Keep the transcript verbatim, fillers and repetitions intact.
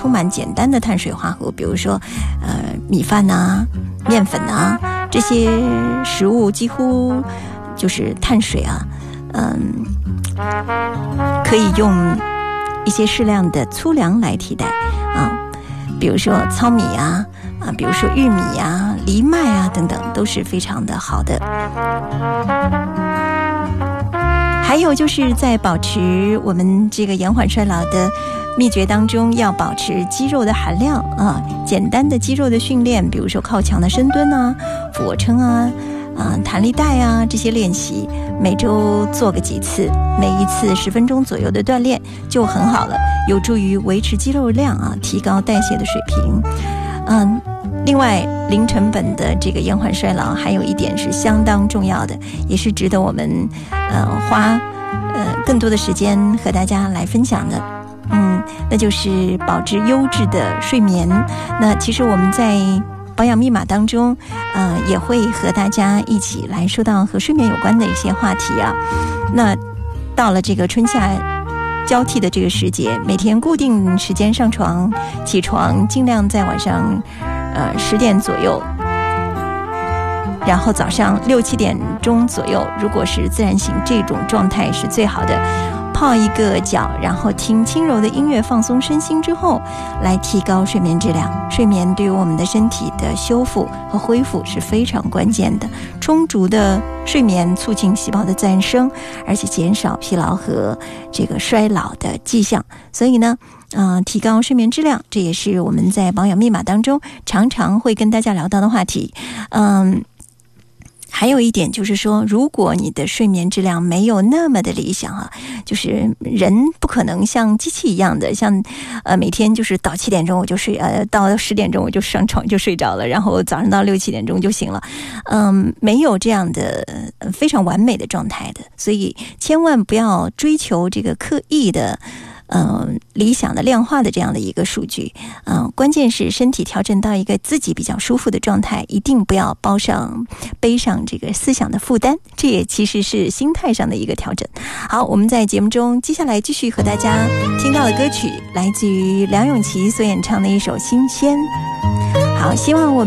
充满简单的碳水化合物，比如说呃米饭啊、面粉啊，这些食物几乎就是碳水啊，嗯，可以用一些适量的粗粮来替代啊，比如说糙米啊，啊，比如说玉米啊、藜麦啊等等，都是非常的好的。还有就是在保持我们这个延缓衰老的秘诀当中，要保持肌肉的含量啊，简单的肌肉的训练，比如说靠墙的深蹲啊、俯卧撑啊、啊弹力带啊这些练习，每周做个几次，每一次十分钟左右的锻炼就很好了，有助于维持肌肉量啊，提高代谢的水平。嗯。另外，零成本的这个延缓衰老，还有一点是相当重要的，也是值得我们呃花呃更多的时间和大家来分享的。嗯，那就是保持优质的睡眠。那其实我们在保养密码当中，呃，也会和大家一起来说到和睡眠有关的一些话题啊。那到了这个春夏交替的这个时节，每天固定时间上床起床，尽量在晚上呃十点左右，然后早上六七点钟左右，如果是自然醒，这种状态是最好的。泡一个脚，然后听轻柔的音乐放松身心之后，来提高睡眠质量。睡眠对于我们的身体的修复和恢复是非常关键的。充足的睡眠促进细胞的再生，而且减少疲劳和这个衰老的迹象。所以呢呃，提高睡眠质量，这也是我们在保养密码当中常常会跟大家聊到的话题。嗯，还有一点就是说，如果你的睡眠质量没有那么的理想啊，就是人不可能像机器一样的，像呃每天就是到七点钟我就睡，呃到十点钟我就上床就睡着了，然后早上到六七点钟就醒了，嗯，没有这样的非常完美的状态的，所以千万不要追求这个刻意的。嗯，理想的量化的这样的一个数据，嗯，关键是身体调整到一个自己比较舒服的状态，一定不要包上背上这个思想的负担，这也其实是心态上的一个调整。好，我们在节目中接下来继续和大家听到的歌曲，来自于梁咏琪所演唱的一首《新鲜》。好，希望我们